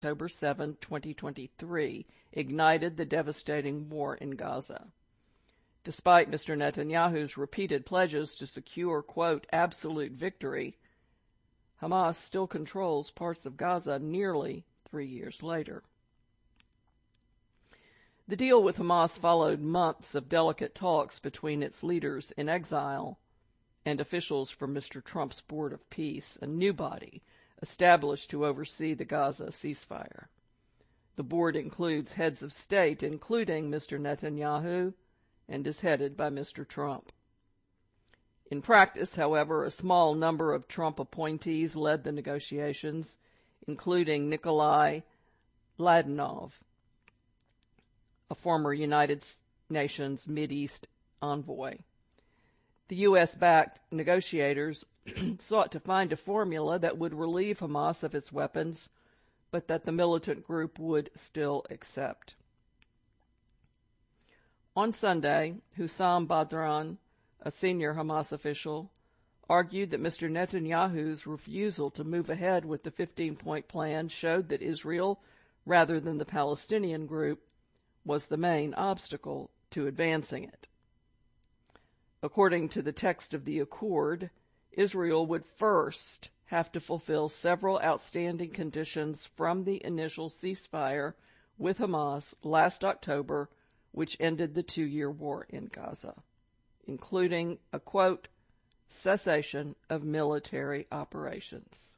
October 7, 2023, ignited the devastating war in Gaza. Despite Mr. Netanyahu's repeated pledges to secure, quote, absolute victory, Hamas still controls parts of Gaza nearly 3 years later. The deal with Hamas followed months of delicate talks between its leaders in exile and officials from Mr. Trump's Board of Peace, a new body established to oversee the Gaza ceasefire. The board includes heads of state, including Mr. Netanyahu, and is headed by Mr. Trump. In practice, however, a small number of Trump appointees led the negotiations, including Nikolai Mladenov, a former United Nations Mideast envoy. The U.S.-backed negotiators sought to find a formula that would relieve Hamas of its weapons, but that the militant group would still accept. On Sunday, Hussam Badran, a senior Hamas official, argued that Mr. Netanyahu's refusal to move ahead with the 15-point plan showed that Israel, rather than the Palestinian group, was the main obstacle to advancing it. According to the text of the accord, Israel would first have to fulfill several outstanding conditions from the initial ceasefire with Hamas last October, which ended the 2-year war in Gaza, including a, quote, cessation of military operations.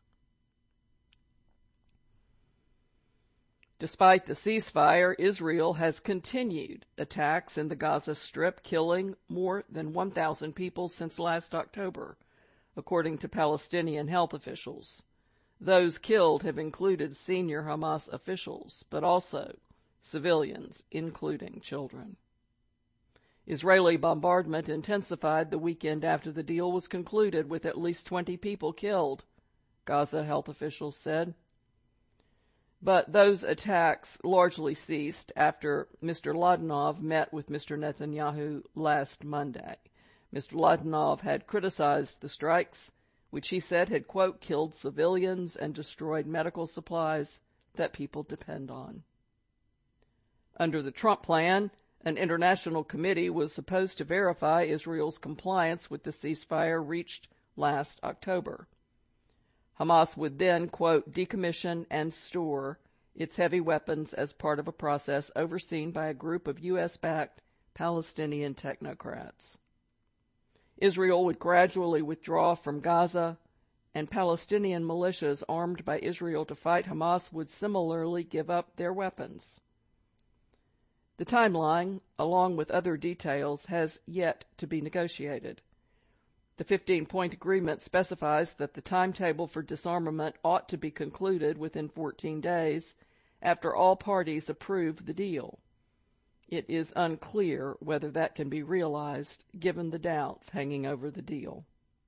Despite the ceasefire, Israel has continued attacks in the Gaza Strip, killing more than 1,000 people since last October, according to Palestinian health officials. Those killed have included senior Hamas officials, but also civilians, including children. Israeli bombardment intensified the weekend after the deal was concluded, with at least 20 people killed, Gaza health officials said. But those attacks largely ceased after Mr. Mladenov met with Mr. Netanyahu last Monday. Mr. Mladenov had criticized the strikes, which he said had, quote, killed civilians and destroyed medical supplies that people depend on. Under the Trump plan, an international committee was supposed to verify Israel's compliance with the ceasefire reached last October. Hamas would then, quote, decommission and store its heavy weapons as part of a process overseen by a group of U.S.-backed Palestinian technocrats. Israel would gradually withdraw from Gaza, and Palestinian militias armed by Israel to fight Hamas would similarly give up their weapons. The timeline, along with other details, has yet to be negotiated. The 15-point agreement specifies that the timetable for disarmament ought to be concluded within 14 days after all parties approve the deal. It is unclear whether that can be realized, given the doubts hanging over the deal.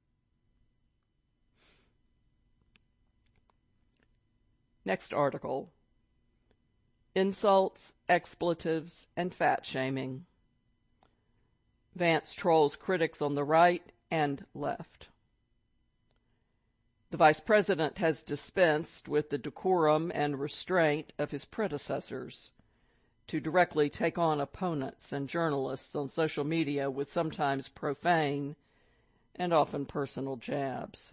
Next article. Insults, expletives, and fat-shaming. Vance trolls critics on the right and left. The Vice President has dispensed with the decorum and restraint of his predecessors to directly take on opponents and journalists on social media with sometimes profane and often personal jabs.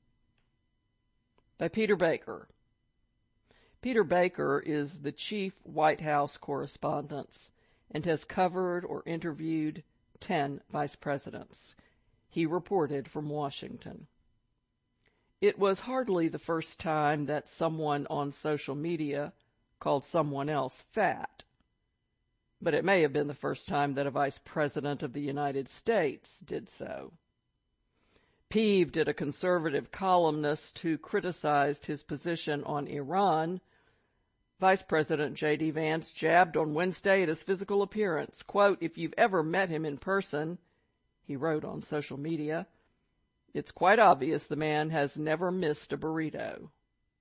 By Peter Baker. Peter Baker is the chief White House correspondent and has covered or interviewed 10 vice presidents. He reported from Washington. It was hardly the first time that someone on social media called someone else fat, but it may have been the first time that a vice president of the United States did so. Peeved at a conservative columnist who criticized his position on Iran, Vice President J.D. Vance jabbed on Wednesday at his physical appearance. Quote, if you've ever met him in person, he wrote on social media, it's quite obvious the man has never missed a burrito.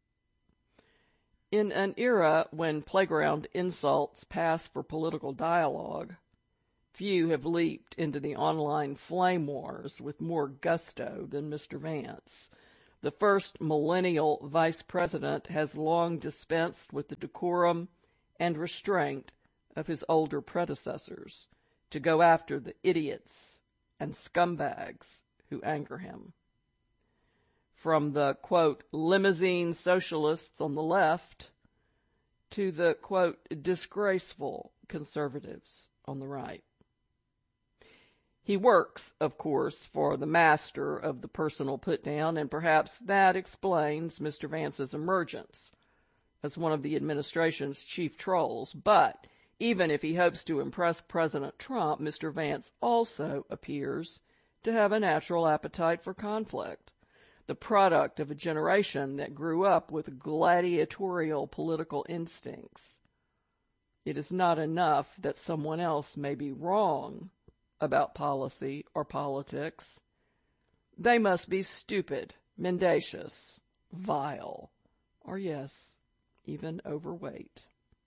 In an era when playground insults pass for political dialogue, few have leaped into the online flame wars with more gusto than Mr. Vance. The first millennial vice president has long dispensed with the decorum and restraint of his older predecessors to go after the idiots and scumbags who anger him. From the, quote, limousine socialists on the left to the, quote, disgraceful conservatives on the right. He works, of course, for the master of the personal put-down, and perhaps that explains Mr. Vance's emergence as one of the administration's chief trolls. But even if he hopes to impress President Trump, Mr. Vance also appears to have a natural appetite for conflict, the product of a generation that grew up with gladiatorial political instincts. It is not enough that someone else may be wrong about policy or politics. They must be stupid, mendacious, vile, or yes, even overweight.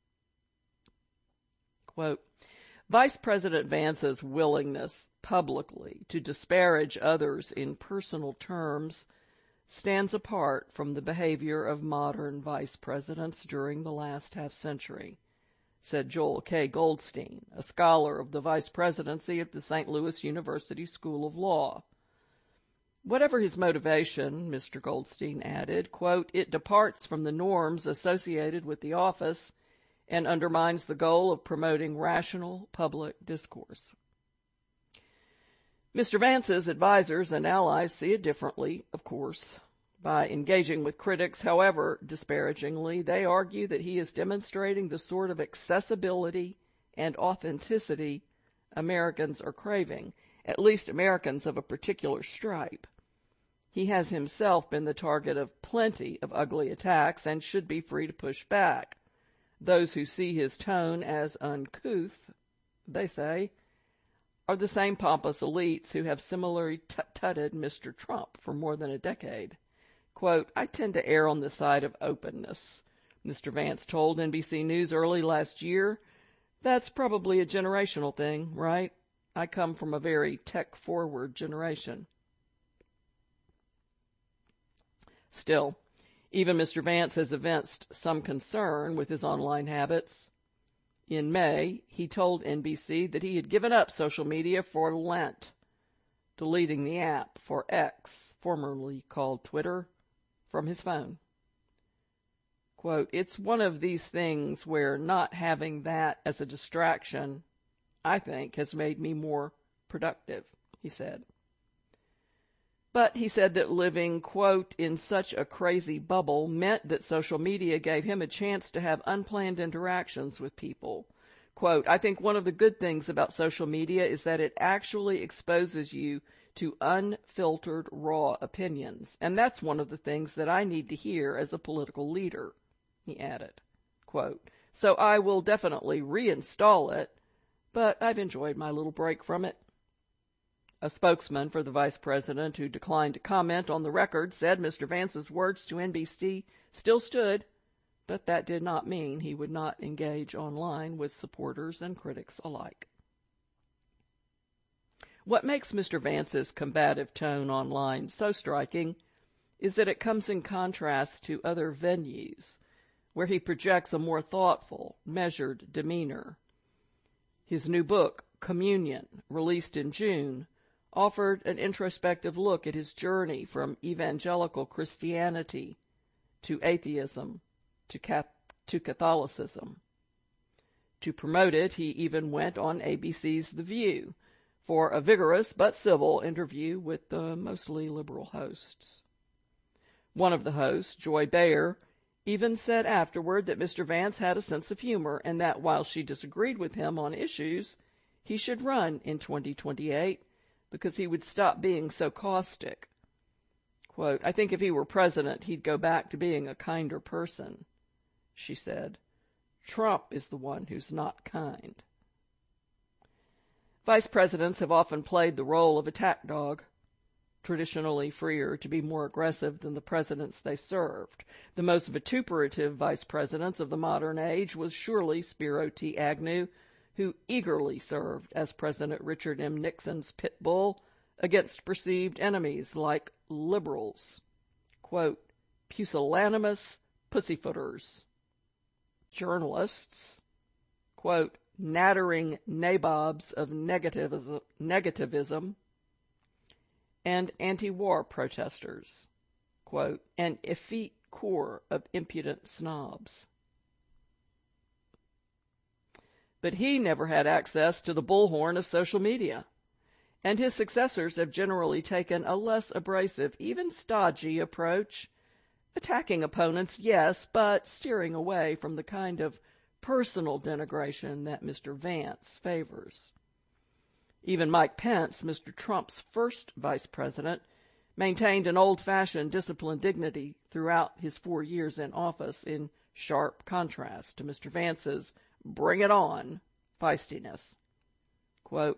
Quote, Vice President Vance's willingness publicly to disparage others in personal terms stands apart from the behavior of modern vice presidents during the last half-century, said Joel K. Goldstein, a scholar of the vice presidency at the St. Louis University School of Law. Whatever his motivation, Mr. Goldstein added, quote, it departs from the norms associated with the office and undermines the goal of promoting rational public discourse. Mr. Vance's advisers and allies see it differently, of course. By engaging with critics, however disparagingly, they argue that he is demonstrating the sort of accessibility and authenticity Americans are craving, at least Americans of a particular stripe. He has himself been the target of plenty of ugly attacks and should be free to push back. Those who see his tone as uncouth, they say, are the same pompous elites who have similarly tutted Mr. Trump for more than a decade. Quote, I tend to err on the side of openness, Mr. Vance told NBC News early last year. That's probably a generational thing, right? I come from a very tech-forward generation. Still, even Mr. Vance has evinced some concern with his online habits. In May, he told NBC that he had given up social media for Lent, deleting the app for X, formerly called Twitter, from his phone. Quote, it's one of these things where not having that as a distraction, I think, has made me more productive, he said. But he said that living, quote, in such a crazy bubble meant that social media gave him a chance to have unplanned interactions with people. Quote, I think one of the good things about social media is that it actually exposes you to unfiltered, raw opinions. And that's one of the things that I need to hear as a political leader, he added. Quote, so I will definitely reinstall it, but I've enjoyed my little break from it. A spokesman for the vice president who declined to comment on the record said Mr. Vance's words to NBC still stood, but that did not mean he would not engage online with supporters and critics alike. What makes Mr. Vance's combative tone online so striking is that it comes in contrast to other venues where he projects a more thoughtful, measured demeanor. His new book, Communion, released in June, offered an introspective look at his journey from evangelical Christianity to atheism to Catholicism. To promote it, he even went on ABC's The View for a vigorous but civil interview with the mostly liberal hosts. One of the hosts, Joy Behar, even said afterward that Mr. Vance had a sense of humor and that while she disagreed with him on issues, he should run in 2028 because he would stop being so caustic. Quote, I think if he were president, he'd go back to being a kinder person, she said. Trump is the one who's not kind. Vice presidents have often played the role of attack dog, traditionally freer to be more aggressive than the presidents they served. The most vituperative vice presidents of the modern age was surely Spiro T. Agnew, who eagerly served as President Richard M. Nixon's pit bull against perceived enemies like liberals. quote, pusillanimous pussyfooters. Journalists, quote, nattering nabobs of negativism, and anti-war protesters, quote, an effete corps of impudent snobs. But he never had access to the bullhorn of social media, and his successors have generally taken a less abrasive, even stodgy approach, attacking opponents, yes, but steering away from the kind of personal denigration that Mr. Vance favors. Even Mike Pence, Mr. Trump's first vice president, maintained an old-fashioned disciplined dignity throughout his 4 years in office, in sharp contrast to Mr. Vance's bring it on feistiness. Quote,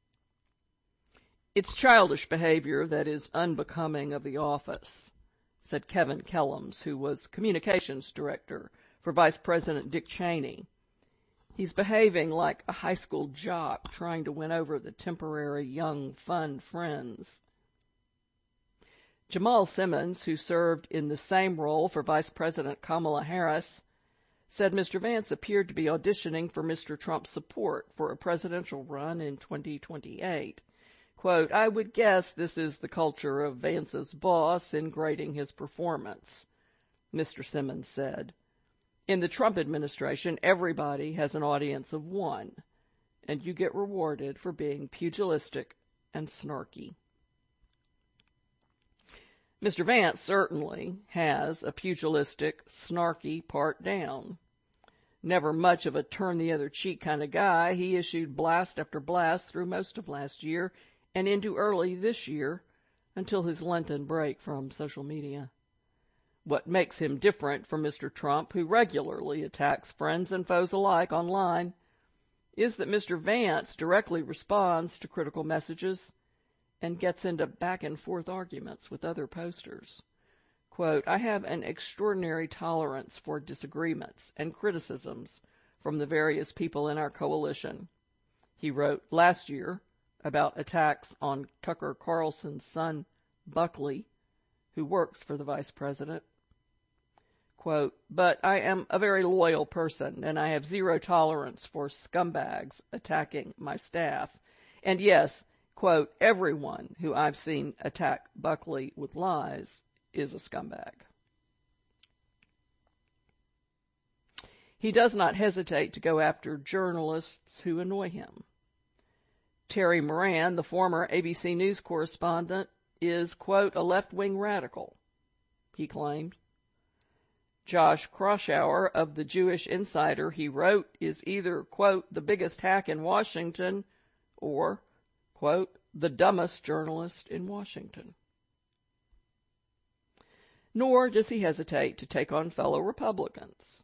it's childish behavior that is unbecoming of the office, said Kevin Kellums, who was communications director for Vice President Dick Cheney. He's behaving like a high school jock trying to win over the temporary young fun friends. Jamal Simmons, who served in the same role for Vice President Kamala Harris, said Mr. Vance appeared to be auditioning for Mr. Trump's support for a presidential run in 2028. Quote, I would guess this is the culture of Vance's boss in grading his performance, Mr. Simmons said. In the Trump administration, everybody has an audience of one, and you get rewarded for being pugilistic and snarky. Mr. Vance certainly has a pugilistic, snarky part down. Never much of a turn-the-other-cheek kind of guy, he issued blast after blast through most of last year and into early this year until his Lenten break from social media. What makes him different from Mr. Trump, who regularly attacks friends and foes alike online, is that Mr. Vance directly responds to critical messages and gets into back-and-forth arguments with other posters. Quote, I have an extraordinary tolerance for disagreements and criticisms from the various people in our coalition, he wrote last year about attacks on Tucker Carlson's son, Buckley, who works for the vice president. Quote, but I am a very loyal person, and I have zero tolerance for scumbags attacking my staff. And yes, quote, everyone who I've seen attack Buckley with lies is a scumbag. He does not hesitate to go after journalists who annoy him. Terry Moran, the former ABC News correspondent, is, quote, a left-wing radical, he claimed. Josh Kraushaar of the Jewish Insider, he wrote, is either, quote, the biggest hack in Washington or, quote, the dumbest journalist in Washington. Nor does he hesitate to take on fellow Republicans.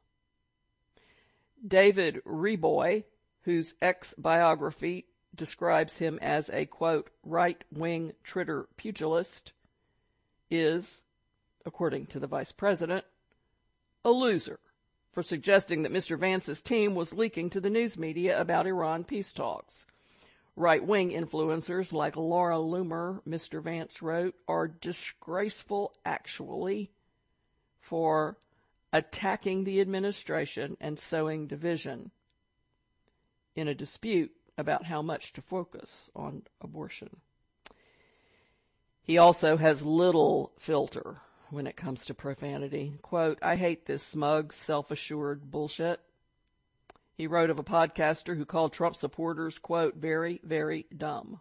David Reboy, whose ex-biography describes him as a, quote, right-wing Twitter pugilist, is, according to the vice president, a loser for suggesting that Mr. Vance's team was leaking to the news media about Iran peace talks. Right-wing influencers like Laura Loomer, Mr. Vance wrote, are disgraceful actually for attacking the administration and sowing division in a dispute about how much to focus on abortion. He also has little filter when it comes to profanity. Quote, I hate this smug, self-assured bullshit. He wrote of a podcaster who called Trump supporters, quote, very, very dumb.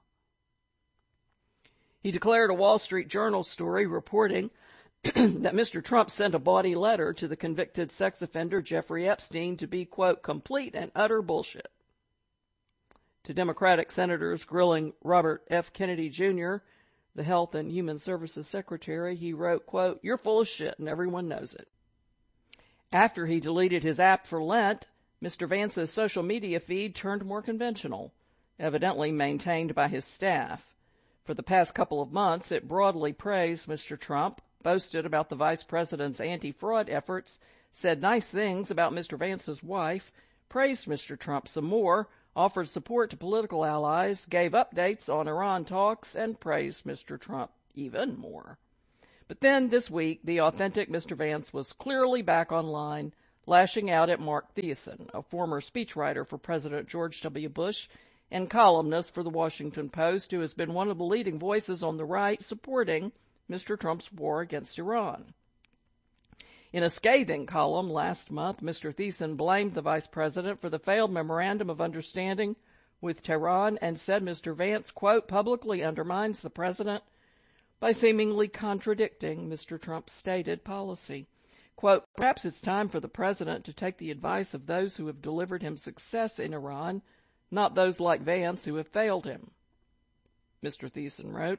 He declared a Wall Street Journal story reporting that Mr. Trump sent a bawdy letter to the convicted sex offender Jeffrey Epstein to be, quote, complete and utter bullshit. To Democratic senators grilling Robert F. Kennedy Jr., the Health and Human Services Secretary, he wrote, quote, you're full of shit and everyone knows it. After he deleted his app for Lent, Mr. Vance's social media feed turned more conventional, evidently maintained by his staff. For the past couple of months, it broadly praised Mr. Trump, boasted about the vice president's anti-fraud efforts, said nice things about Mr. Vance's wife, praised Mr. Trump some more, offered support to political allies, gave updates on Iran talks, and praised Mr. Trump even more. But then this week, the authentic Mr. Vance was clearly back online, lashing out at Mark Thiessen, a former speechwriter for President George W. Bush and columnist for the Washington Post, who has been one of the leading voices on the right supporting Mr. Trump's war against Iran. In a scathing column last month, Mr. Thiessen blamed the vice president for the failed memorandum of understanding with Tehran and said Mr. Vance, quote, publicly undermines the president by seemingly contradicting Mr. Trump's stated policy. Quote, perhaps it's time for the president to take the advice of those who have delivered him success in Iran, not those like Vance who have failed him, Mr. Thiessen wrote.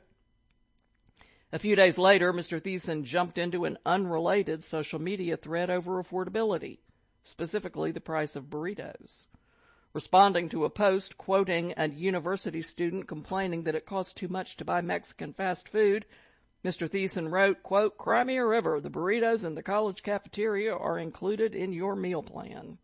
A few days later, Mr. Thiessen jumped into an unrelated social media thread over affordability, specifically the price of burritos. Responding to a post quoting a university student complaining that it costs too much to buy Mexican fast food, Mr. Thiessen wrote, quote, cry me a river, the burritos in the college cafeteria are included in your meal plan.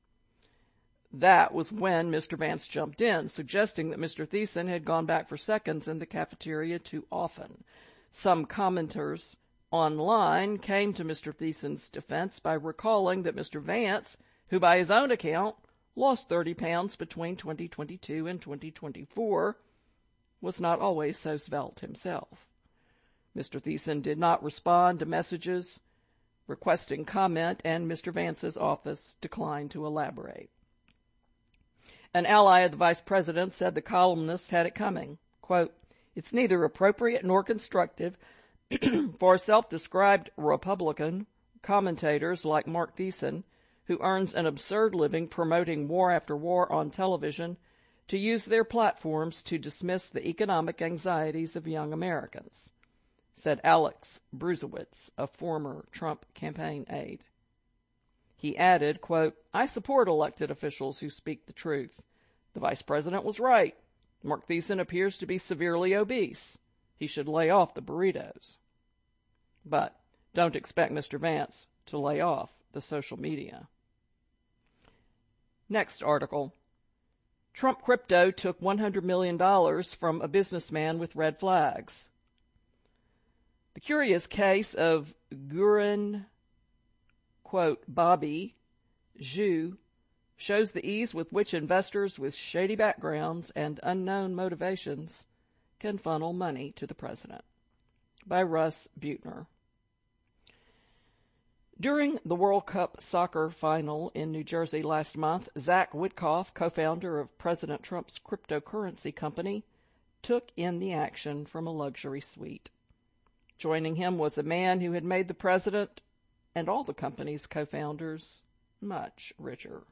That was when Mr. Vance jumped in, suggesting that Mr. Thiessen had gone back for seconds in the cafeteria too often. Some commenters online came to Mr. Thiessen's defense by recalling that Mr. Vance, who by his own account lost 30 pounds between 2022 and 2024, was not always so svelte himself. Mr. Thiessen did not respond to messages requesting comment, and Mr. Vance's office declined to elaborate. An ally of the vice president said the columnist had it coming. Quote, it's neither appropriate nor constructive for self-described Republican commentators like Mark Thiessen, who earns an absurd living promoting war after war on television, to use their platforms to dismiss the economic anxieties of young Americans, said Alex Bruzewitz, a former Trump campaign aide. He added, quote, I support elected officials who speak the truth. The vice president was right. Mark Thiessen appears to be severely obese. He should lay off the burritos. But don't expect Mr. Vance to lay off the social media. Next article. Trump crypto took $100 million from a businessman with red flags. The curious case of Gurun, quote, Bobby Zhu shows the ease with which investors with shady backgrounds and unknown motivations can funnel money to the president. By Russ Buettner. During the World Cup soccer final in New Jersey last month, Zach Witkoff, co-founder of President Trump's cryptocurrency company, took in the action from a luxury suite. Joining him was a man who had made the president and all the company's co-founders much richer.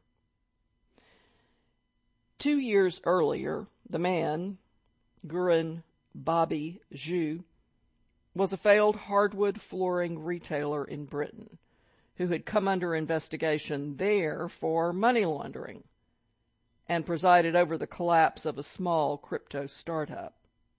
2 years earlier, the man, Gurun Bobby Zhu, was a failed hardwood flooring retailer in Britain who had come under investigation there for money laundering and presided over the collapse of a small crypto startup.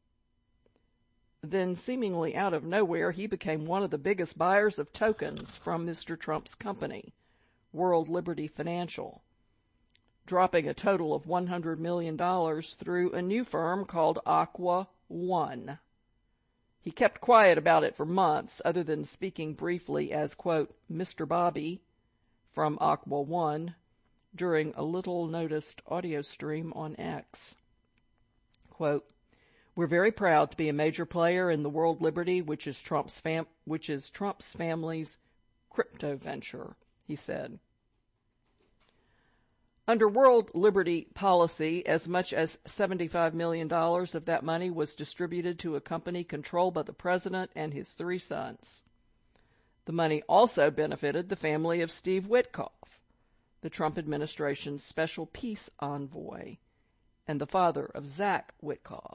Then, seemingly out of nowhere, he became one of the biggest buyers of tokens from Mr. Trump's company, World Liberty Financial, dropping a total of $100 million through a new firm called Aqua One. He kept quiet about it for months, other than speaking briefly as, quote, Mr. Bobby from Aqua One during a little-noticed audio stream on X. Quote, we're very proud to be a major player in the World Liberty, which is Trump's family's crypto venture, he said. Under World Liberty policy, as much as $75 million of that money was distributed to a company controlled by the president and his 3 sons. The money also benefited the family of Steve Witkoff, the Trump administration's special peace envoy, and the father of Zach Witkoff.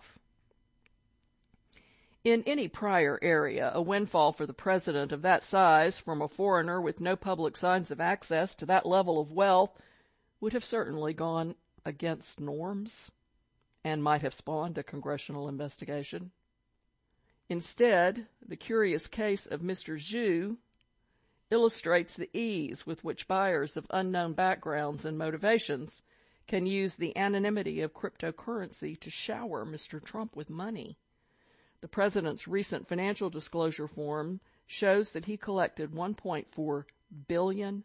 In any prior area, a windfall for the president of that size from a foreigner with no public signs of access to that level of wealth would have certainly gone against norms and might have spawned a congressional investigation. Instead, the curious case of Mr. Zhu illustrates the ease with which buyers of unknown backgrounds and motivations can use the anonymity of cryptocurrency to shower Mr. Trump with money. The president's recent financial disclosure form shows that he collected $1.4 billion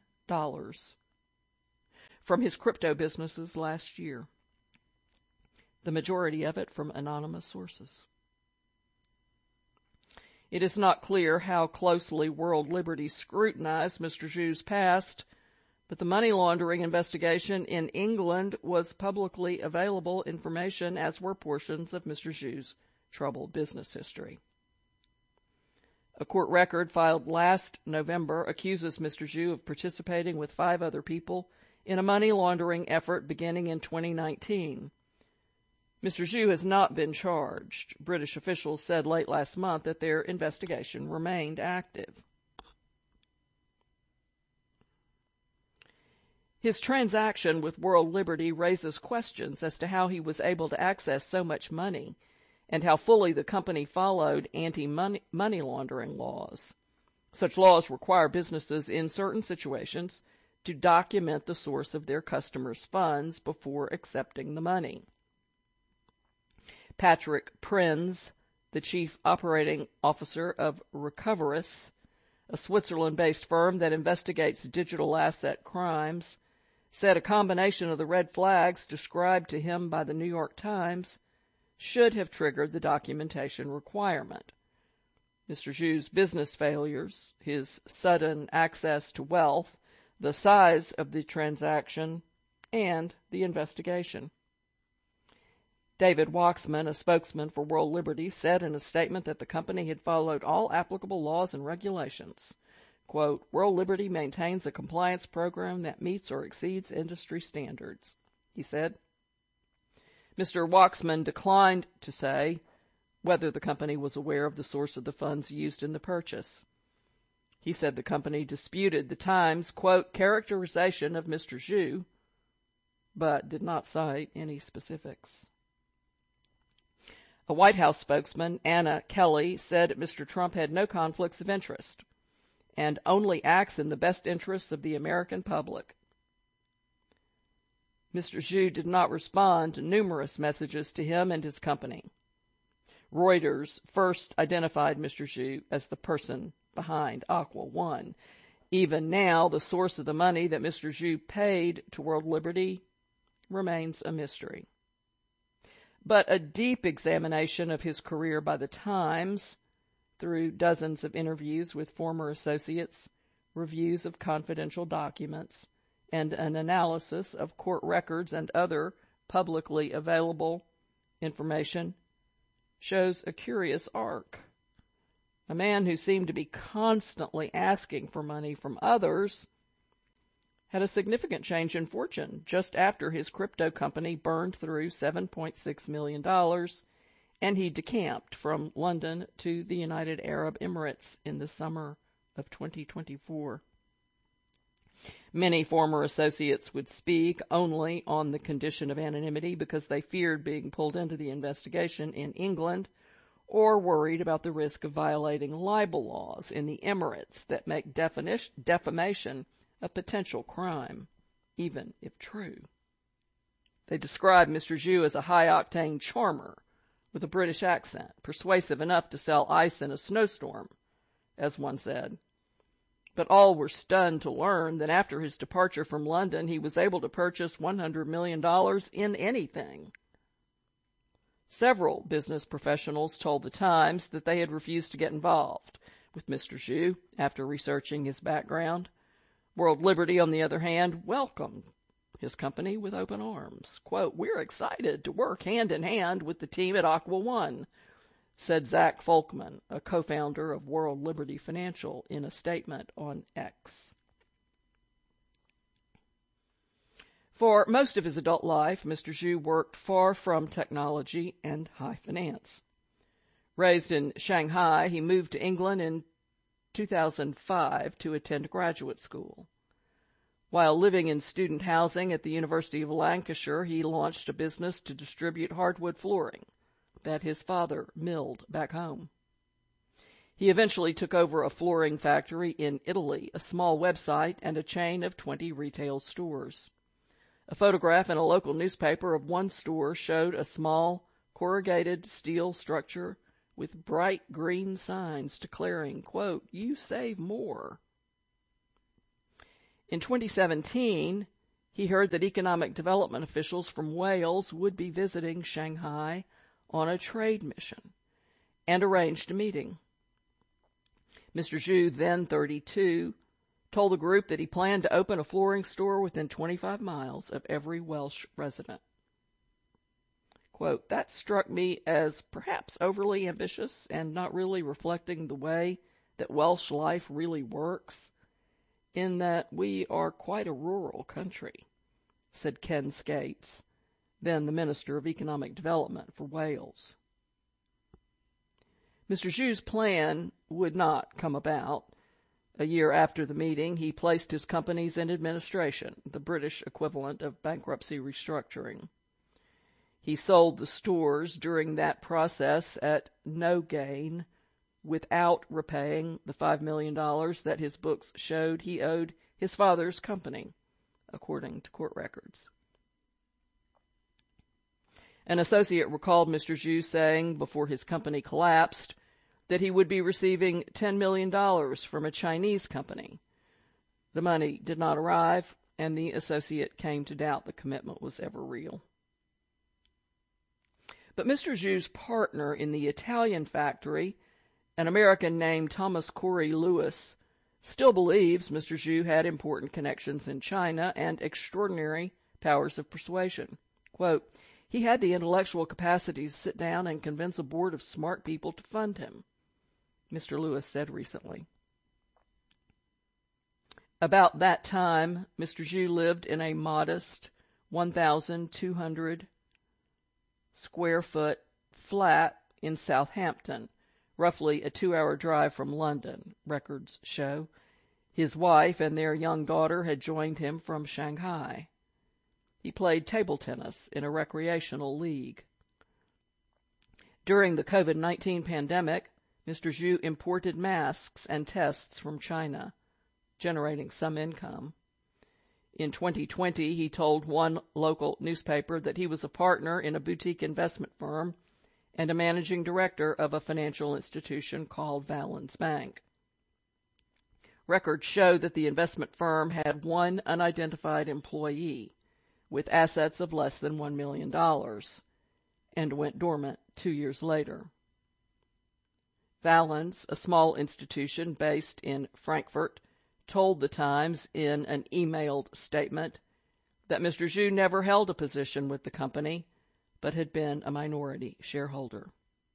from his crypto businesses last year, the majority of it from anonymous sources. It is not clear how closely World Liberty scrutinized Mr. Zhu's past, but the money laundering investigation in England was publicly available information, as were portions of Mr. Zhu's troubled business history. A court record filed last November accuses Mr. Zhu of participating with 5 other people in a money laundering effort beginning in 2019. Mr. Zhu has not been charged. British officials said late last month that their investigation remained active. His transaction with World Liberty raises questions as to how he was able to access so much money and how fully the company followed anti-money laundering laws. Such laws require businesses in certain situations to document the source of their customers' funds before accepting the money. Patrick Prinz, the chief operating officer of Recoverus, a Switzerland-based firm that investigates digital asset crimes, said a combination of the red flags described to him by the New York Times should have triggered the documentation requirement. Mr. Zhu's business failures, his sudden access to wealth, the size of the transaction, and the investigation. David Waxman, a spokesman for World Liberty, said in a statement that the company had followed all applicable laws and regulations. Quote, World Liberty maintains a compliance program that meets or exceeds industry standards, he said. Mr. Waxman declined to say whether the company was aware of the source of the funds used in the purchase. He said the company disputed the Times, quote, characterization of Mr. Zhu, but did not cite any specifics. A White House spokesman, Anna Kelly, said Mr. Trump had no conflicts of interest and only acts in the best interests of the American public. Mr. Zhu did not respond to numerous messages to him and his company. Reuters first identified Mr. Zhu as the person behind Aqua One. Even now, the source of the money that Mr. Zhu paid to World Liberty remains a mystery. But a deep examination of his career by the Times, through dozens of interviews with former associates, reviews of confidential documents, and an analysis of court records and other publicly available information, shows a curious arc. A man who seemed to be constantly asking for money from others had a significant change in fortune just after his crypto company burned through $7.6 million, and he decamped from London to the United Arab Emirates in the summer of 2024. Many former associates would speak only on the condition of anonymity because they feared being pulled into the investigation in England or worried about the risk of violating libel laws in the Emirates that make defamation a potential crime, even if true. They described Mr. Zhu as a high-octane charmer with a British accent, persuasive enough to sell ice in a snowstorm, as one said. But all were stunned to learn that after his departure from London, he was able to purchase $100 million in anything. Several business professionals told the Times that they had refused to get involved with Mr. Zhu after researching his background. World Liberty, on the other hand, welcomed his company with open arms. Quote, we're excited to work hand in hand with the team at Aqua One, said Zach Folkman, a co-founder of World Liberty Financial, in a statement on X. For most of his adult life, Mr. Zhu worked far from technology and high finance. Raised in Shanghai, he moved to England in 2005 to attend graduate school. While living in student housing at the University of Lancashire, he launched a business to distribute hardwood flooring that his father milled back home. He eventually took over a flooring factory in Italy, a small website, and a chain of 20 retail stores. A photograph in a local newspaper of one store showed a small corrugated steel structure with bright green signs declaring, quote, "You save more." In 2017, he heard that economic development officials from Wales would be visiting Shanghai on a trade mission and arranged a meeting. Mr. Zhu, then 32, told the group that he planned to open a flooring store within 25 miles of every Welsh resident. Quote, "That struck me as perhaps overly ambitious and not really reflecting the way that Welsh life really works, in that we are quite a rural country," said Ken Skates, then the Minister of Economic Development for Wales. Mr. Zhu's plan would not come about. A year after the meeting, he placed his companies in administration, the British equivalent of bankruptcy restructuring. He sold the stores during that process at no gain, without repaying the $5 million that his books showed he owed his father's company, according to court records. An associate recalled Mr. Zhu saying before his company collapsed that he would be receiving $10 million from a Chinese company. The money did not arrive, and the associate came to doubt the commitment was ever real. But Mr. Zhu's partner in the Italian factory, an American named Thomas Corey Lewis, still believes Mr. Zhu had important connections in China and extraordinary powers of persuasion. Quote, "He had the intellectual capacity to sit down and convince a board of smart people to fund him," Mr. Lewis said recently. About that time, Mr. Zhu lived in a modest 1,200 square foot flat in Southampton, roughly a 2-hour drive from London, records show. His wife and their young daughter had joined him from Shanghai. He played table tennis in a recreational league. During the COVID-19 pandemic, Mr. Zhu imported masks and tests from China, generating some income. In 2020, he told one local newspaper that he was a partner in a boutique investment firm and a managing director of a financial institution called Valens Bank. Records show that the investment firm had one unidentified employee with assets of less than $1 million and went dormant 2 years later. Valens, a small institution based in Frankfurt, told the Times in an emailed statement that Mr. Zhu never held a position with the company, but had been a minority shareholder.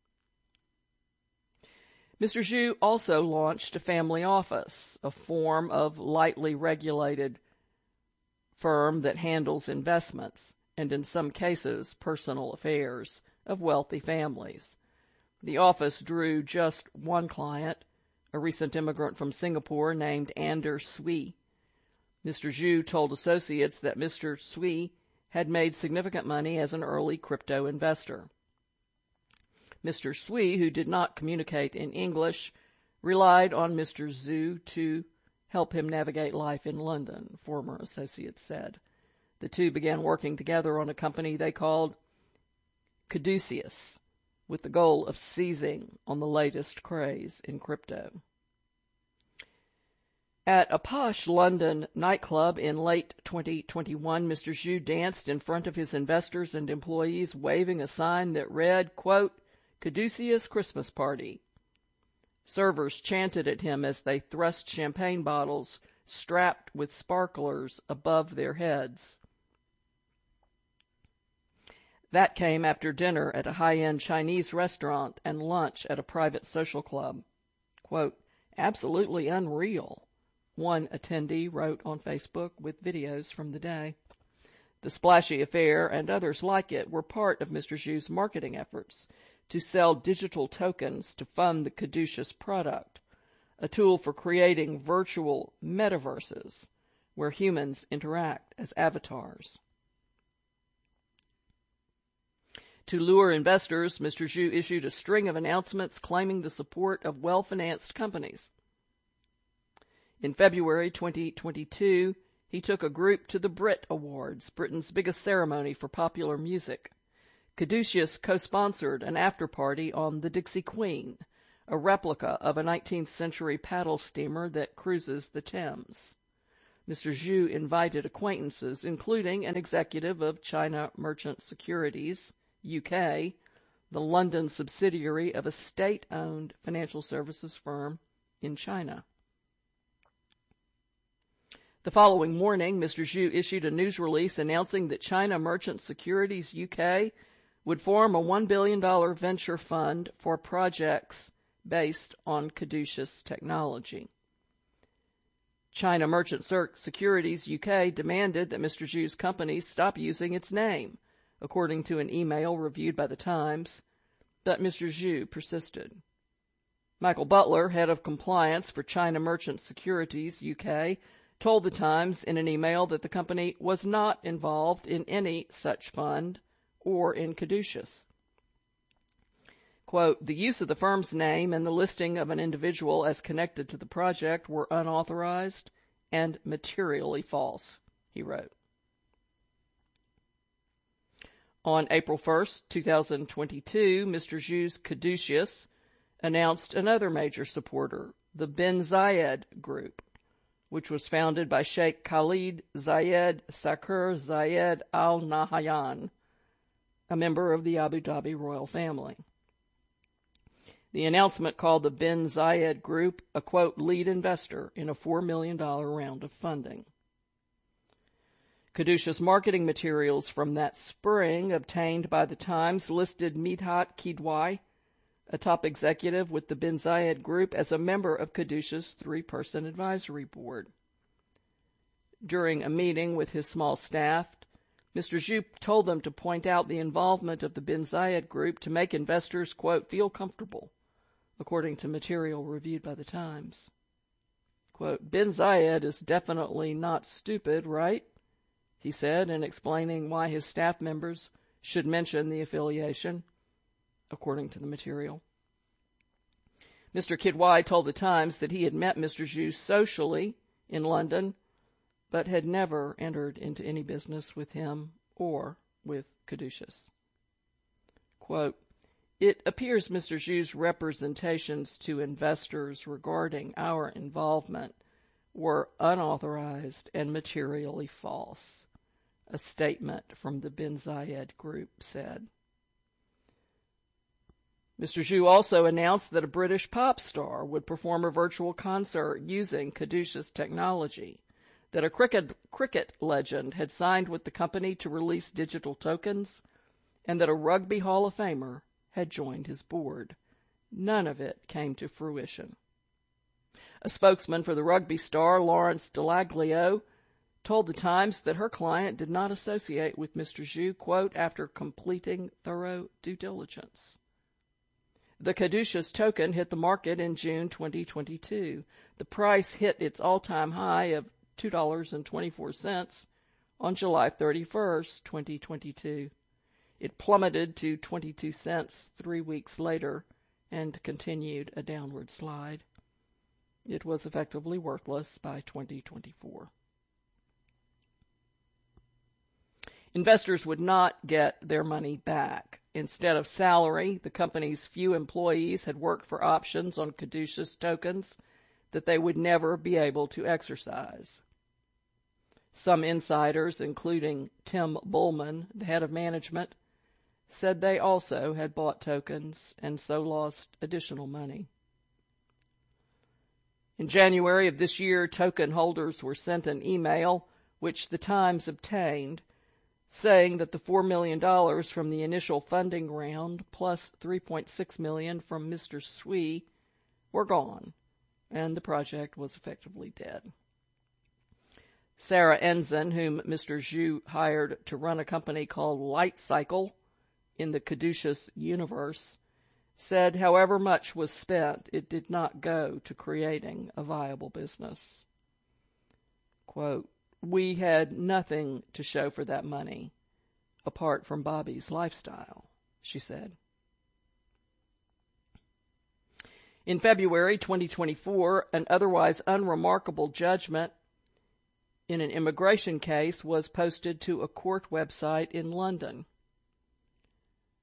Mr. Zhu also launched a family office, a form of lightly regulated firm that handles investments and, in some cases, personal affairs of wealthy families. The office drew just one client, a recent immigrant from Singapore named Anders Sui. Mr. Zhu told associates that Mr. Sui had made significant money as an early crypto investor. Mr. Sui, who did not communicate in English, relied on Mr. Zhu to help him navigate life in London, former associates said. The two began working together on a company they called Caduceus, with the goal of seizing on the latest craze in crypto. At a posh London nightclub in late 2021, Mr. Zhu danced in front of his investors and employees, waving a sign that read, quote, "Caduceus Christmas Party." Servers chanted at him as they thrust champagne bottles strapped with sparklers above their heads. That came after dinner at a high-end Chinese restaurant and lunch at a private social club. Quote, "Absolutely unreal," one attendee wrote on Facebook with videos from the day. The splashy affair and others like it were part of Mr. Zhu's marketing efforts to sell digital tokens to fund the Caduceus product, a tool for creating virtual metaverses where humans interact as avatars. To lure investors, Mr. Zhu issued a string of announcements claiming the support of well-financed companies. In February 2022, he took a group to the Brit Awards, Britain's biggest ceremony for popular music. Caduceus co-sponsored an after-party on the Dixie Queen, a replica of a 19th century paddle steamer that cruises the Thames. Mr. Zhu invited acquaintances, including an executive of China Merchant Securities, UK, the London subsidiary of a state-owned financial services firm in China. The following morning, Mr. Zhu issued a news release announcing that China Merchant Securities UK would form a $1 billion venture fund for projects based on Caduceus technology. China Merchant Securities UK demanded that Mr. Zhu's company stop using its name, according to an email reviewed by the Times, but Mr. Zhu persisted. Michael Butler, head of compliance for China Merchant Securities UK, told the Times in an email that the company was not involved in any such fund or in Caduceus. Quote, the use of the firm's name and the listing of an individual as connected to the project were unauthorized and materially false, he wrote. On April 1, 2022, Mr. Zhu's Caduceus announced another major supporter, the Bin Zayed Group, which was founded by Sheikh Khalid Zayed Sakur Zayed Al Nahyan, a member of the Abu Dhabi royal family. The announcement called the Bin Zayed Group a, quote, lead investor in a $4 million round of funding. Caduceus marketing materials from that spring obtained by the Times listed Midhat Kidwai, a top executive with the Bin Zayed Group, as a member of Caduceus' 3-person advisory board. During a meeting with his small staff, Mr. Zhu told them to point out the involvement of the Bin Zayed Group to make investors, quote, feel comfortable, according to material reviewed by the Times. Quote, Bin Zayed is definitely not stupid, right? He said in explaining why his staff members should mention the affiliation, according to the material. Mr. Kidwai told the Times that he had met Mr. Zhu socially in London, but had never entered into any business with him or with Caduceus. Quote, it appears Mr. Zhu's representations to investors regarding our involvement were unauthorized and materially false, a statement from the Bin Zayed Group said. Mr. Zhu also announced that a British pop star would perform a virtual concert using Caduceus technology, that a cricket legend had signed with the company to release digital tokens, and that a Rugby Hall of Famer had joined his board. None of it came to fruition. A spokesman for the rugby star, Lawrence Delaglio, told the Times that her client did not associate with Mr. Zhu, quote, after completing thorough due diligence. The Caduceus token hit the market in June 2022. The price hit its all-time high of $2.24 on July 31st, 2022. It plummeted to 22 cents 3 weeks later and continued a downward slide. It was effectively worthless by 2024. Investors would not get their money back. Instead of salary, the company's few employees had worked for options on Caduceus tokens that they would never be able to exercise. Some insiders, including Tim Bullman, the head of management, said they also had bought tokens and so lost additional money. In January of this year, token holders were sent an email, which the Times obtained, saying that the $4 million from the initial funding round plus $3.6 million from Mr. Sui were gone, and the project was effectively dead. Sarah Ensign, whom Mr. Zhu hired to run a company called Light Cycle in the Caduceus universe, said however much was spent, it did not go to creating a viable business. Quote, we had nothing to show for that money, apart from Bobby's lifestyle, she said. In February 2024, an otherwise unremarkable judgment in an immigration case was posted to a court website in London.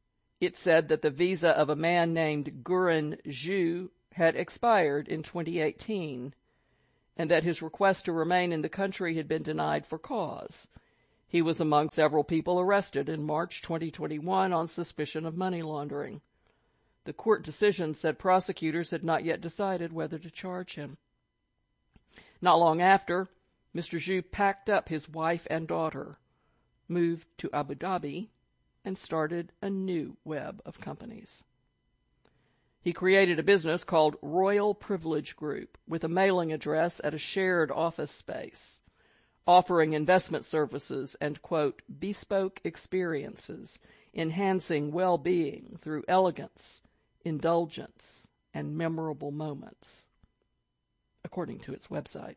It said that the visa of a man named Guren Zhu had expired in 2018, and that his request to remain in the country had been denied for cause. He was among several people arrested in March 2021 on suspicion of money laundering. The court decision said prosecutors had not yet decided whether to charge him. Not long after, Mr. Zhu packed up his wife and daughter, moved to Abu Dhabi, and started a new web of companies. He created a business called Royal Privilege Group with a mailing address at a shared office space, offering investment services and, quote, bespoke experiences, enhancing well-being through elegance, indulgence, and memorable moments, according to its website.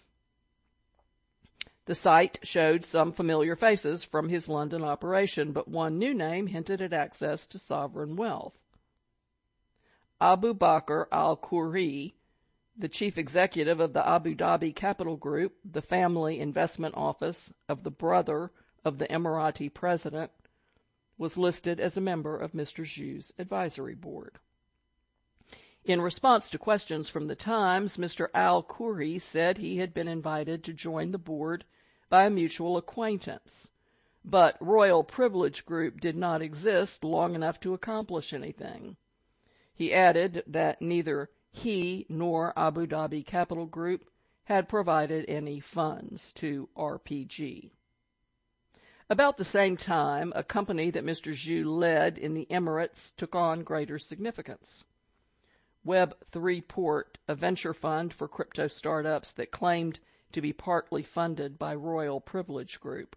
The site showed some familiar faces from his London operation, but one new name hinted at access to sovereign wealth. Abu Bakr al-Khoury, the chief executive of the Abu Dhabi Capital Group, the family investment office of the brother of the Emirati president, was listed as a member of Mr. Zhu's advisory board. In response to questions from the Times, Mr. al-Khoury said he had been invited to join the board by a mutual acquaintance, but Royal Privilege Group did not exist long enough to accomplish anything. He added that neither he nor Abu Dhabi Capital Group had provided any funds to RPG. About the same time, a company that Mr. Zhu led in the Emirates took on greater significance. Web3 Port, a venture fund for crypto startups that claimed to be partly funded by Royal Privilege Group.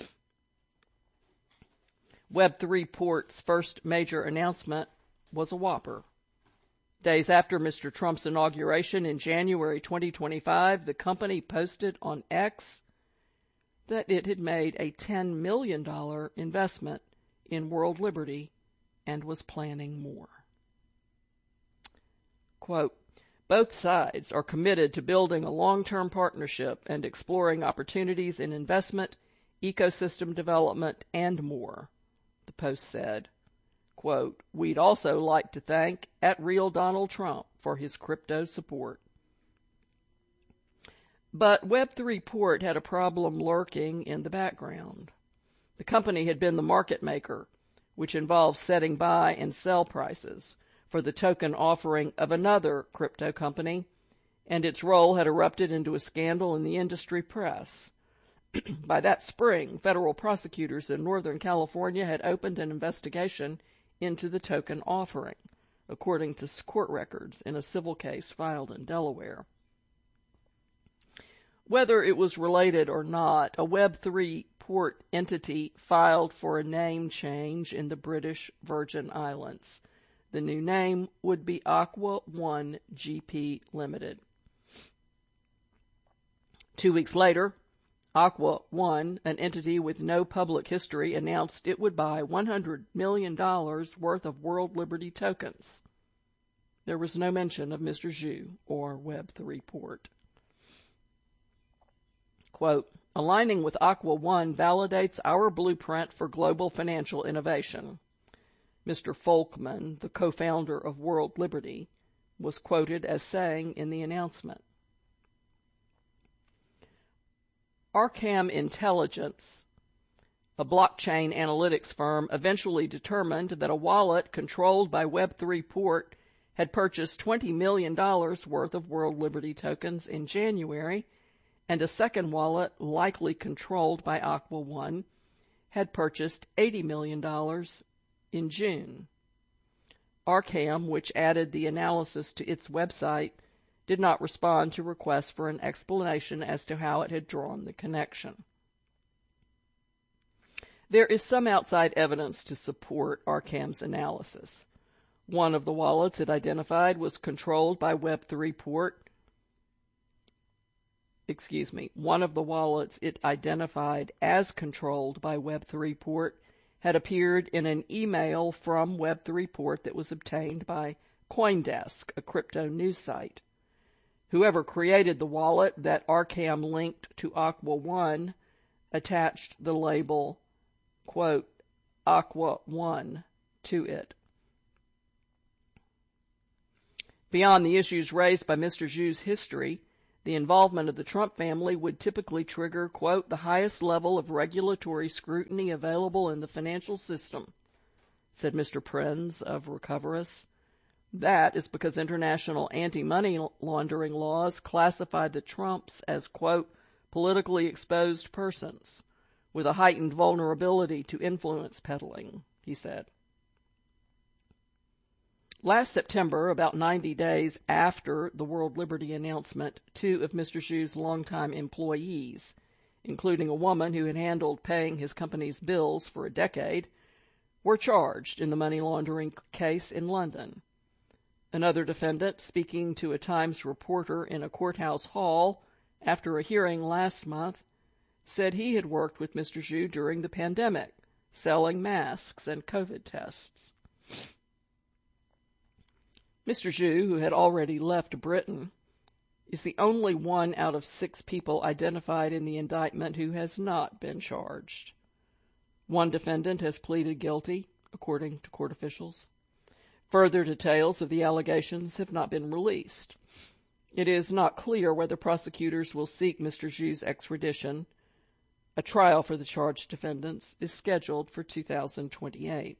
Web3 Port's first major announcement was a whopper. Days after Mr. Trump's inauguration in January 2025, the company posted on X that it had made a $10 million investment in World Liberty and was planning more. Quote, both sides are committed to building a long-term partnership and exploring opportunities in investment, ecosystem development, and more, the Post said. Quote, we'd also like to thank @Real Donald Trump for his crypto support. But Web3 Port had a problem lurking in the background. The company had been the market maker, which involves setting buy and sell prices for the token offering of another crypto company, and its role had erupted into a scandal in the industry press. By that spring, federal prosecutors in Northern California had opened an investigation into the token offering, according to court records in a civil case filed in Delaware. Whether it was related or not, a Web3 Port entity filed for a name change in the British Virgin Islands. The new name would be Aqua One GP Limited. 2 weeks later, Aqua One, an entity with no public history, announced it would buy $100 million worth of World Liberty tokens. There was no mention of Mr. Zhu or Web3 Port. Quote, aligning with Aqua One validates our blueprint for global financial innovation. Mr. Folkman, the co-founder of World Liberty, was quoted as saying in the announcement. Arkham Intelligence, a blockchain analytics firm, eventually determined that a wallet controlled by Web3 Port had purchased $20 million worth of World Liberty tokens in January, and a second wallet, likely controlled by Aqua One, had purchased $80 million in June. Arkham, which added the analysis to its website, did not respond to requests for an explanation as to how it had drawn the connection. There is some outside evidence to support Arkham's analysis. One of the wallets it identified was controlled by Web3 Port. One of the wallets it identified as controlled by Web3 Port had appeared in an email from Web3 Port that was obtained by CoinDesk, a crypto news site. Whoever created the wallet that Arkham linked to Aqua One attached the label, quote, Aqua One to it. Beyond the issues raised by Mr. Zhu's history, the involvement of the Trump family would typically trigger, quote, the highest level of regulatory scrutiny available in the financial system, said Mr. Prinz of Recoverus. That is because international anti-money laundering laws classify the Trumps as, quote, politically exposed persons with a heightened vulnerability to influence peddling, he said. Last September, about 90 days after the World Liberty announcement, two of Mr. Zhu's longtime employees, including a woman who had handled paying his company's bills for a decade, were charged in the money laundering case in London. Another defendant, speaking to a Times reporter in a courthouse hall after a hearing last month, said he had worked with Mr. Zhu during the pandemic, selling masks and COVID tests. Mr. Zhu, who had already left Britain, is the only one out of 6 people identified in the indictment who has not been charged. One defendant has pleaded guilty, according to court officials. Further details of the allegations have not been released. It is not clear whether prosecutors will seek Mr. Zhu's extradition. A trial for the charged defendants is scheduled for 2028.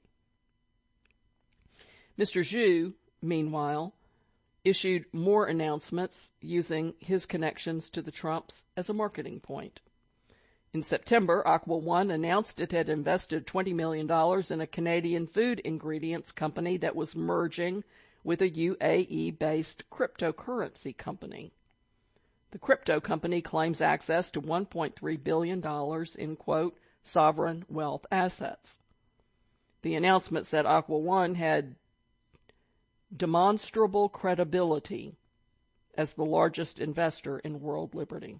Mr. Zhu, meanwhile, issued more announcements using his connections to the Trumps as a marketing point. In September, Aqua One announced it had invested $20 million in a Canadian food ingredients company that was merging with a UAE-based cryptocurrency company. The crypto company claims access to $1.3 billion in, quote, sovereign wealth assets. The announcement said Aqua One had demonstrable credibility as the largest investor in World Liberty.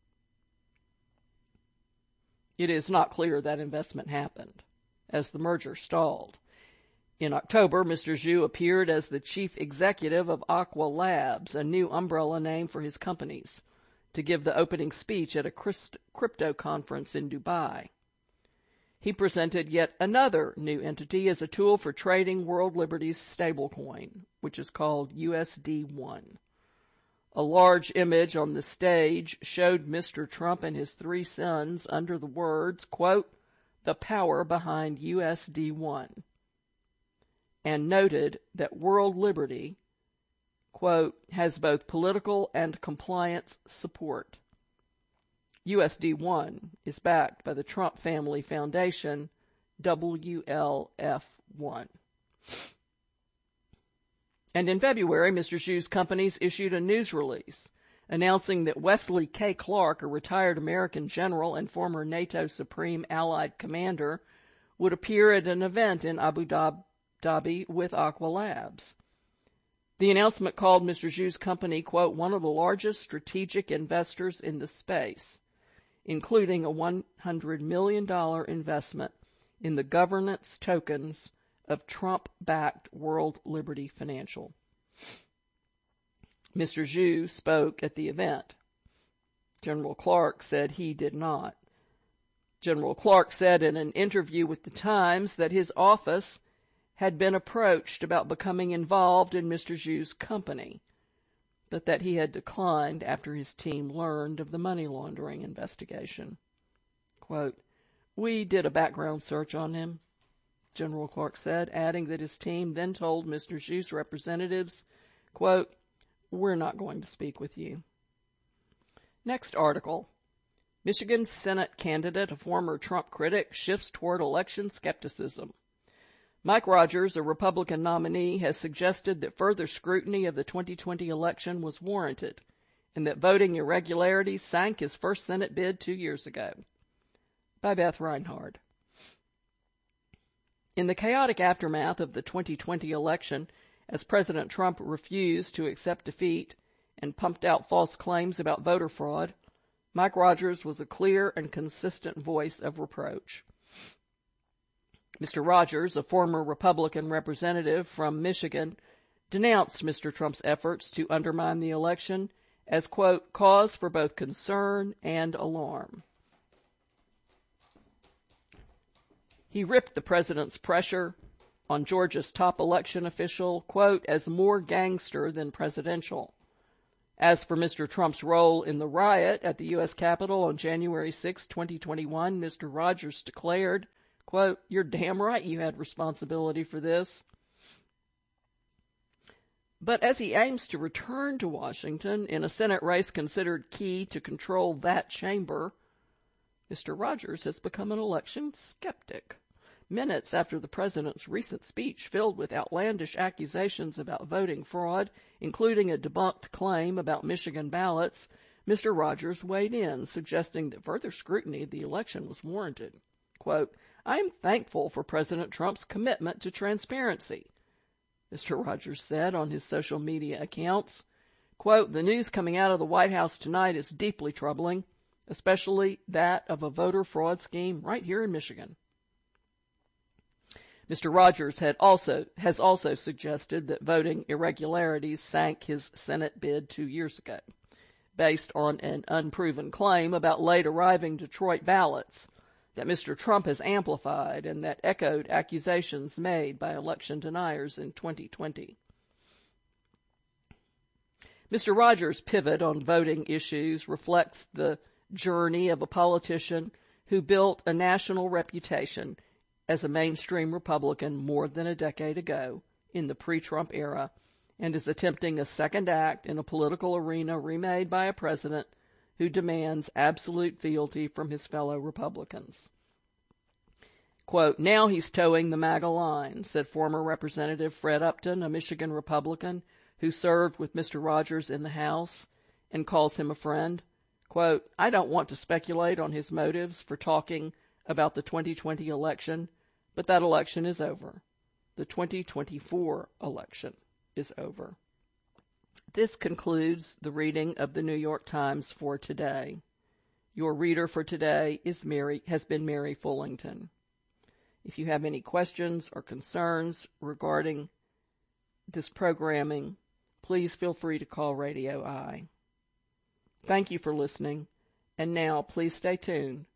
It is not clear that investment happened, as the merger stalled. In October, Mr. Zhu appeared as the chief executive of Aqua Labs, a new umbrella name for his companies, to give the opening speech at a crypto conference in Dubai. He presented yet another new entity as a tool for trading World Liberty's stablecoin, which is called USD1. A large image on the stage showed Mr. Trump and his 3 sons under the words, quote, the power behind USD1, and noted that World Liberty, quote, has both political and compliance support. USD1 is backed by the Trump Family Foundation, WLF1. And in February, Mr. Zhu's companies issued a news release announcing that Wesley K. Clark, a retired American general and former NATO Supreme Allied Commander, would appear at an event in Abu Dhabi with Aqua Labs. The announcement called Mr. Zhu's company, quote, one of the largest strategic investors in the space, including a $100 million investment in the governance tokens of Trump-backed World Liberty Financial. Mr. Zhu spoke at the event. General Clark said he did not. General Clark said in an interview with the Times that his office had been approached about becoming involved in Mr. Zhu's company, but that he had declined after his team learned of the money laundering investigation. Quote, we did a background search on him, General Clark said, adding that his team then told Mr. Zhu's representatives, quote, we're not going to speak with you. Next article. Michigan Senate candidate, a former Trump critic, shifts toward election skepticism. Mike Rogers, a Republican nominee, has suggested that further scrutiny of the 2020 election was warranted and that voting irregularities sank his first Senate bid 2 years ago. By Beth Reinhard. In the chaotic aftermath of the 2020 election, as President Trump refused to accept defeat and pumped out false claims about voter fraud, Mike Rogers was a clear and consistent voice of reproach. Mr. Rogers, a former Republican representative from Michigan, denounced Mr. Trump's efforts to undermine the election as, quote, cause for both concern and alarm. He ripped the president's pressure on Georgia's top election official, quote, as more gangster than presidential. As for Mr. Trump's role in the riot at the U.S. Capitol on January 6, 2021, Mr. Rogers declared, quote, you're damn right you had responsibility for this. But as he aims to return to Washington in a Senate race considered key to control that chamber, Mr. Rogers has become an election skeptic. Minutes after the president's recent speech filled with outlandish accusations about voting fraud, including a debunked claim about Michigan ballots, Mr. Rogers weighed in, suggesting that further scrutiny of the election was warranted. Quote, I am thankful for President Trump's commitment to transparency, Mr. Rogers said on his social media accounts. Quote, the news coming out of the White House tonight is deeply troubling, especially that of a voter fraud scheme right here in Michigan. Mr. Rogers has also suggested that voting irregularities sank his Senate bid 2 years ago, based on an unproven claim about late arriving Detroit ballots that Mr. Trump has amplified and that echoed accusations made by election deniers in 2020. Mr. Rogers' pivot on voting issues reflects the journey of a politician who built a national reputation as a mainstream Republican more than a decade ago in the pre-Trump era and is attempting a second act in a political arena remade by a president who demands absolute fealty from his fellow Republicans. Quote, now he's towing the MAGA line, said former Representative Fred Upton, a Michigan Republican who served with Mr. Rogers in the House and calls him a friend. Quote, I don't want to speculate on his motives for talking about the 2020 election, but that election is over. The 2024 election is over. This concludes the reading of the New York Times for today. Your reader for today has been Mary Fullington. If you have any questions or concerns regarding this programming, please feel free to call Radio I. Thank you for listening, and now please stay tuned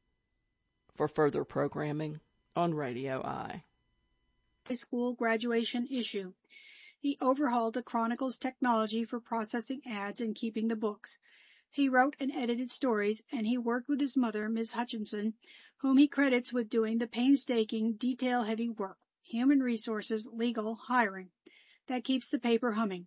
for further programming on Radio I. High school graduation issue. He overhauled the Chronicle's technology for processing ads and keeping the books. He wrote and edited stories, and he worked with his mother, Ms. Hutchinson, whom he credits with doing the painstaking, detail-heavy work, human resources, legal, hiring, that keeps the paper humming.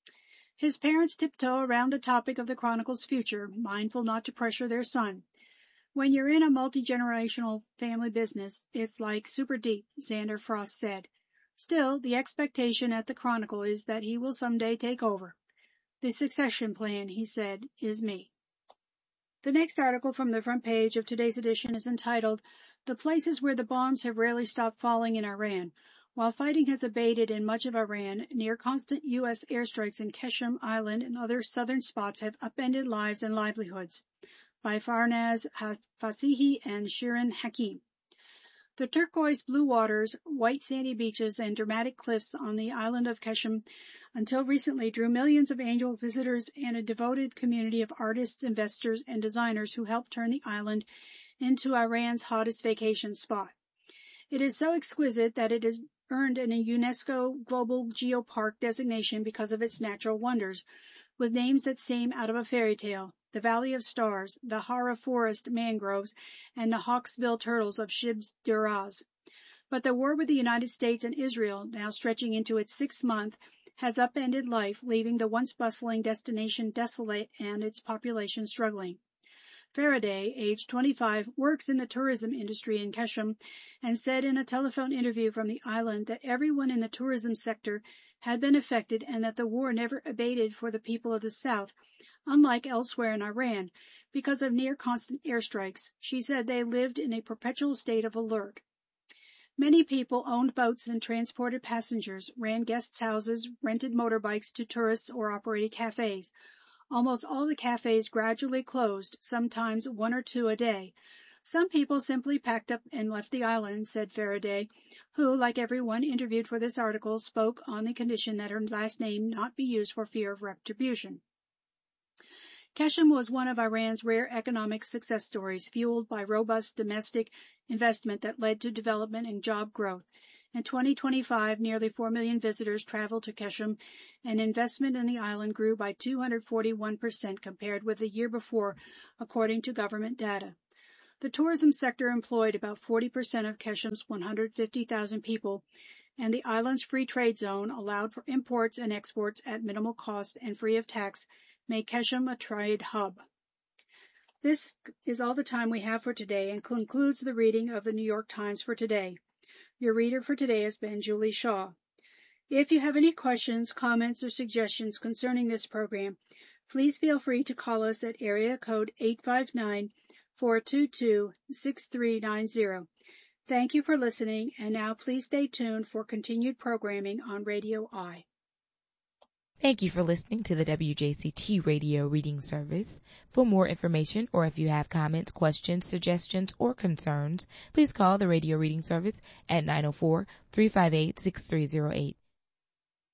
His parents tiptoe around the topic of the Chronicle's future, mindful not to pressure their son. When you're in a multi-generational family business, it's like super deep, Xander Frost said. Still, the expectation at the Chronicle is that he will someday take over. The succession plan, he said, is me. The next article from the front page of today's edition is entitled, The Places Where the Bombs Have Rarely Stopped Falling in Iran. While fighting has abated in much of Iran, near constant U.S. airstrikes in Qeshm Island and other southern spots have upended lives and livelihoods. By Farnaz Fasihi and Shirin Hakim. The turquoise blue waters, white sandy beaches, and dramatic cliffs on the island of Qeshm until recently drew millions of annual visitors and a devoted community of artists, investors, and designers who helped turn the island into Iran's hottest vacation spot. It is so exquisite that it has earned a UNESCO Global Geopark designation because of its natural wonders, with names that seem out of a fairy tale. The Valley of Stars, the Hara Forest mangroves, and the hawksbill turtles of Shibs Duraz. But the war with the United States and Israel, now stretching into its 6th month, has upended life, leaving the once bustling destination desolate and its population struggling. Faraday, age 25, works in the tourism industry in Qeshm and said in a telephone interview from the island that everyone in the tourism sector had been affected and that the war never abated for the people of the South, unlike elsewhere in Iran, because of near-constant airstrikes. She said they lived in a perpetual state of alert. Many people owned boats and transported passengers, ran guest houses, rented motorbikes to tourists, or operated cafes. Almost all the cafes gradually closed, sometimes 1 or 2 a day. Some people simply packed up and left the island, said Faraday, who, like everyone interviewed for this article, spoke on the condition that her last name not be used for fear of retribution. Qeshm was one of Iran's rare economic success stories, fueled by robust domestic investment that led to development and job growth. In 2025, nearly 4 million visitors traveled to Keshem, and investment in the island grew by 241% compared with the year before, according to government data. The tourism sector employed about 40% of Keshem's 150,000 people, and the island's free trade zone allowed for imports and exports at minimal cost and free of tax, made Keshem a trade hub. This is all the time we have for today and concludes the reading of the New York Times for today. Your reader for today has been Julie Shaw. If you have any questions, comments, or suggestions concerning this program, please feel free to call us at area code 859-422-6390. Thank you for listening, and now please stay tuned for continued programming on Radio I. Thank you for listening to the WJCT Radio Reading Service. For more information, or if you have comments, questions, suggestions, or concerns, please call the Radio Reading Service at 904-358-6308.